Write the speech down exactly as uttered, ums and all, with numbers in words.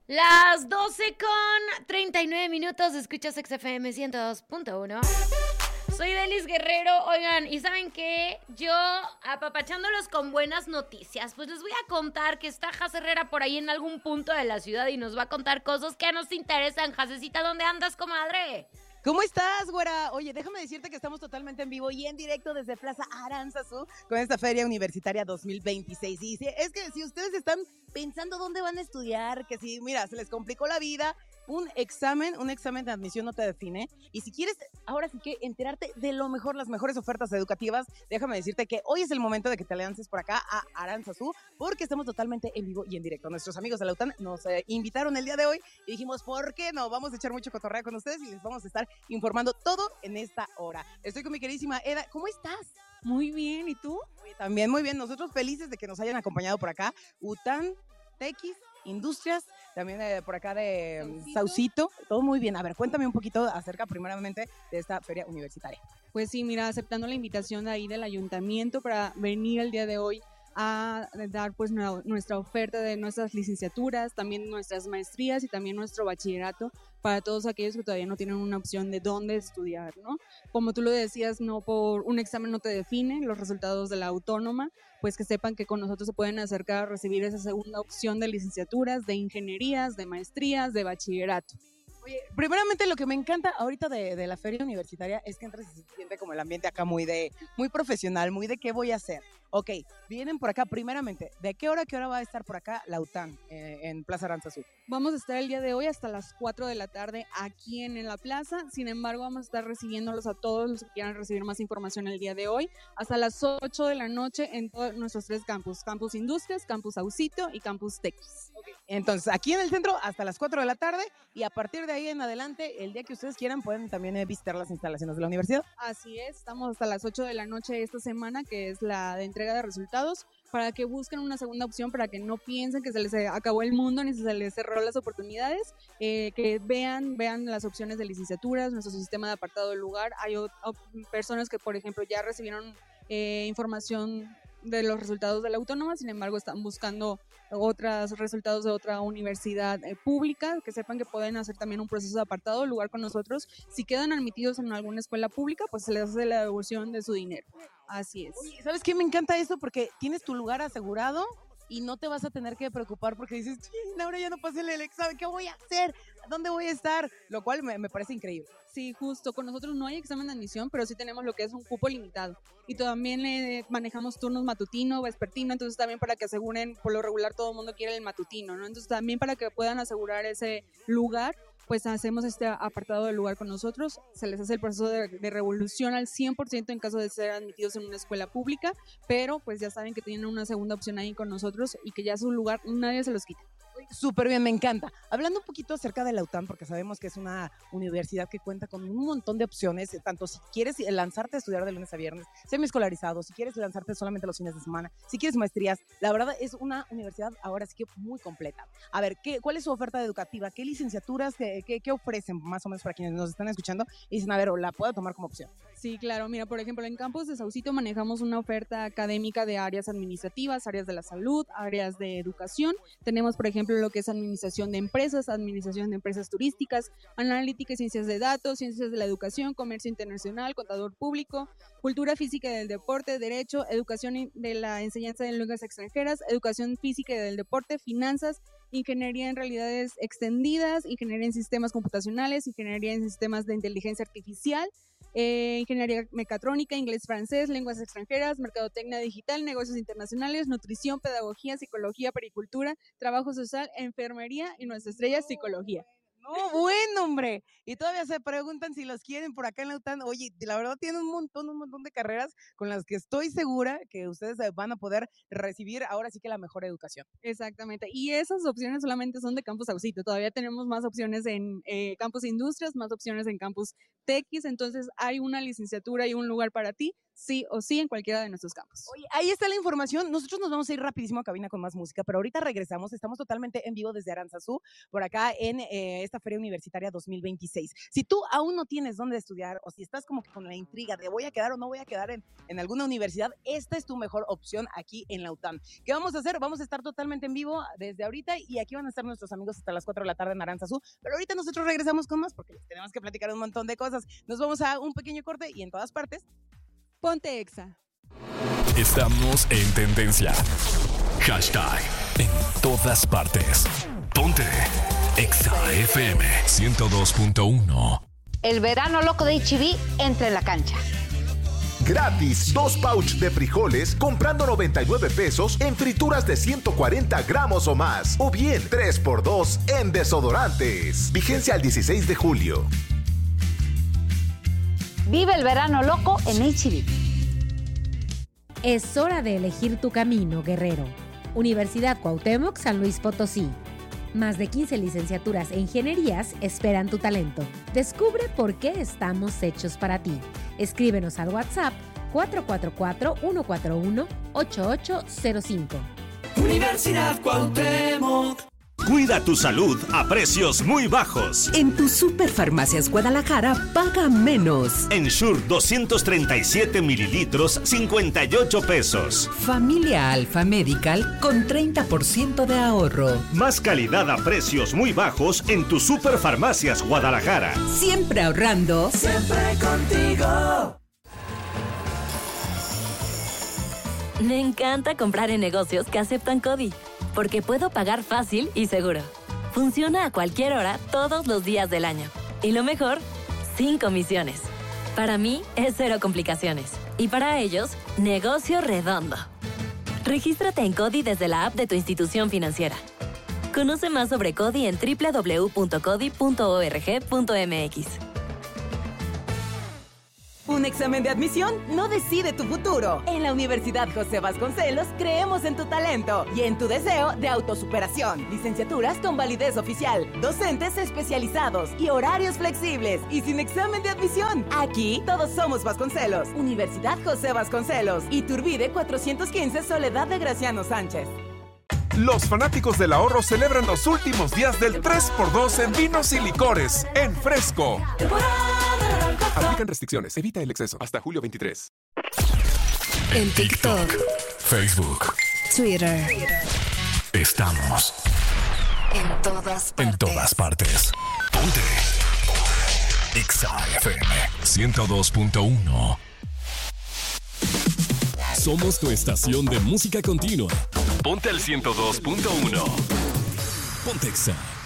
Las doce con treinta y nueve minutos, escuchas X F M ciento dos punto uno. Soy Delis Guerrero, oigan, ¿y saben qué? Yo, apapachándolos con buenas noticias, pues les voy a contar que está Jaz Herrera por ahí en algún punto de la ciudad y nos va a contar cosas que nos interesan. Jacecita, ¿dónde andas, comadre? ¿Cómo estás, güera? Oye, déjame decirte que estamos totalmente en vivo y en directo desde Plaza Aranzazú con esta Feria Universitaria dos mil veintiséis. Y es que si ustedes están pensando dónde van a estudiar, que si, mira, se les complicó la vida, un examen, un examen de admisión no te define. Y si quieres, ahora sí que enterarte de lo mejor, las mejores ofertas educativas, déjame decirte que hoy es el momento de que te lances por acá a Aranzazú, porque estamos totalmente en vivo y en directo. Nuestros amigos de la U T A N nos eh, invitaron el día de hoy y dijimos, ¿por qué no? Vamos a echar mucho cotorreo con ustedes y les vamos a estar informando todo en esta hora. Estoy con mi queridísima Eda. ¿Cómo estás? Muy bien, ¿y tú? También muy bien, nosotros felices de que nos hayan acompañado por acá. U T A N, Tequis, Industrias, también eh, por acá de Saucito. Saucito, todo muy bien. A ver, cuéntame un poquito acerca primeramente de esta feria universitaria. Pues sí, mira, aceptando la invitación de ahí del ayuntamiento para venir el día de hoy a dar pues nuestra oferta de nuestras licenciaturas, también nuestras maestrías y también nuestro bachillerato para todos aquellos que todavía no tienen una opción de dónde estudiar, ¿no? Como tú lo decías, no por un examen no te define los resultados de la autónoma, pues que sepan que con nosotros se pueden acercar a recibir esa segunda opción de licenciaturas, de ingenierías, de maestrías, de bachillerato. Oye, primeramente lo que me encanta ahorita de, de la feria universitaria es que entras y se siente como el ambiente acá muy de, muy profesional, muy de qué voy a hacer. Ok, vienen por acá primeramente, ¿de qué hora a qué hora va a estar por acá la U T A N eh, en Plaza Aranzazú? Vamos a estar el día de hoy hasta las cuatro de la tarde aquí en, en la plaza, sin embargo vamos a estar recibiéndolos a todos los que quieran recibir más información el día de hoy, hasta las ocho de la noche en todos nuestros tres campus, Campus Industrias, Campus Saucito y Campus Tequis. Okay. Entonces, aquí en el centro hasta las cuatro de la tarde y a partir de ahí en adelante, el día que ustedes quieran, pueden también eh, visitar las instalaciones de la universidad. Así es, estamos hasta las ocho de la noche esta semana, que es la de entrega de resultados, para que busquen una segunda opción, para que no piensen que se les acabó el mundo ni se les cerró las oportunidades, eh, que vean, vean las opciones de licenciaturas, nuestro sistema de apartado del lugar. Hay o, o, personas que, por ejemplo, ya recibieron eh, información de los resultados de la autónoma, sin embargo están buscando otros resultados de otra universidad eh, pública, que sepan que pueden hacer también un proceso de apartado del lugar con nosotros. Si quedan admitidos en alguna escuela pública, pues se les hace la devolución de su dinero. Así es. Oye, ¿sabes qué? Me encanta esto porque tienes tu lugar asegurado y no te vas a tener que preocupar porque dices, ahora ya no pasé el examen, ¿qué voy a hacer? ¿Dónde voy a estar? Lo cual me, me parece increíble. Sí, justo, con nosotros no hay examen de admisión, pero sí tenemos lo que es un cupo limitado. Y también eh, manejamos turnos matutino, vespertino, entonces también para que aseguren, por lo regular todo el mundo quiere el matutino, ¿no? Entonces también para que puedan asegurar ese lugar, pues hacemos este apartado del lugar con nosotros, se les hace el proceso de, de revolución al cien por ciento en caso de ser admitidos en una escuela pública, pero pues ya saben que tienen una segunda opción ahí con nosotros y que ya su lugar nadie se los quita. Súper bien, me encanta. Hablando un poquito acerca de la U T A N, porque sabemos que es una universidad que cuenta con un montón de opciones, tanto si quieres lanzarte a estudiar de lunes a viernes, semiescolarizado, si quieres lanzarte solamente los fines de semana, si quieres maestrías, la verdad es una universidad ahora sí que muy completa. A ver, ¿qué, ¿cuál es su oferta educativa? ¿Qué licenciaturas, qué, qué, qué ofrecen más o menos para quienes nos están escuchando y dicen, a ver, la puedo tomar como opción? Sí, claro. Mira, por ejemplo, en Campus de Saucito manejamos una oferta académica de áreas administrativas, áreas de la salud, áreas de educación. Tenemos, por ejemplo, lo que es administración de empresas, administración de empresas turísticas, analítica y ciencias de datos, ciencias de la educación, comercio internacional, contador público, cultura física y del deporte, derecho, educación de la enseñanza de lenguas extranjeras, educación física y del deporte, finanzas, ingeniería en realidades extendidas, ingeniería en sistemas computacionales, ingeniería en sistemas de inteligencia artificial, eh, ingeniería mecatrónica, inglés, francés, lenguas extranjeras, mercadotecnia digital, negocios internacionales, nutrición, pedagogía, psicología, pericultura, trabajo social, enfermería y nuestra estrella, psicología. No, bueno, hombre. Y todavía se preguntan si los quieren por acá en la U T A N. Oye, la verdad tiene un montón, un montón de carreras con las que estoy segura que ustedes van a poder recibir ahora sí que la mejor educación. Exactamente. Y esas opciones solamente son de Campus Saucito. Todavía tenemos más opciones en eh, Campus Industrias, más opciones en Campus Tequis. Entonces hay una licenciatura y un lugar para ti sí o sí en cualquiera de nuestros campos. Oye, ahí está la información. Nosotros nos vamos a ir rapidísimo a cabina con más música, pero ahorita regresamos. Estamos totalmente en vivo desde Aranzazú, por acá en eh, esta Feria Universitaria dos mil veintiséis. Si tú aún no tienes dónde estudiar o si estás como que con la intriga de voy a quedar o no voy a quedar en, en alguna universidad, esta es tu mejor opción aquí en la U T A M. ¿Qué vamos a hacer? Vamos a estar totalmente en vivo desde ahorita y aquí van a estar nuestros amigos hasta las cuatro de la tarde en Aranzazú, pero ahorita nosotros regresamos con más porque les tenemos que platicar un montón de cosas. Nos vamos a un pequeño corte y en todas partes Ponte Exa. Estamos en tendencia. Hashtag en todas partes. Ponte Exa F M ciento dos punto uno. El verano loco de H E B entra en la cancha. Gratis, dos pouch de frijoles comprando noventa y nueve pesos en frituras de ciento cuarenta gramos o más. O bien tres por dos en desodorantes. Vigencia al dieciséis de julio. Vive el verano loco en H E B. Es hora de elegir tu camino, guerrero. Universidad Cuauhtémoc San Luis Potosí. Más de quince licenciaturas e ingenierías esperan tu talento. Descubre por qué estamos hechos para ti. Escríbenos al WhatsApp cuatro cuatro cuatro, uno cuatro uno, ocho ocho cero cinco. Universidad Cuauhtémoc. Cuida tu salud a precios muy bajos. En tu Superfarmacias Guadalajara paga menos. Ensure doscientos treinta y siete mililitros, cincuenta y ocho pesos. Familia Alfa Medical con treinta por ciento de ahorro. Más calidad a precios muy bajos en tu Superfarmacias Guadalajara. Siempre ahorrando. Siempre contigo. Me encanta comprar en negocios que aceptan CODI, porque puedo pagar fácil y seguro. Funciona a cualquier hora, todos los días del año. Y lo mejor, sin comisiones. Para mí, es cero complicaciones. Y para ellos, negocio redondo. Regístrate en CODI desde la app de tu institución financiera. Conoce más sobre CODI en doble u doble u doble u punto codi punto org punto m x. Un examen de admisión no decide tu futuro. En la Universidad José Vasconcelos creemos en tu talento y en tu deseo de autosuperación. Licenciaturas con validez oficial, docentes especializados y horarios flexibles y sin examen de admisión. Aquí todos somos Vasconcelos. Universidad José Vasconcelos. Iturbide cuatrocientos quince Soledad de Graciano Sánchez. Los fanáticos del ahorro celebran los últimos días del tres por dos en vinos y licores en Fresco. Aplican restricciones. Evita el exceso. Hasta julio veintitrés. En TikTok, Facebook, Twitter. Estamos En todas partes. en todas partes. Ponte Exa F M ciento dos punto uno. Somos tu estación de música continua. Ponte el ciento dos punto uno. Ponte Exa.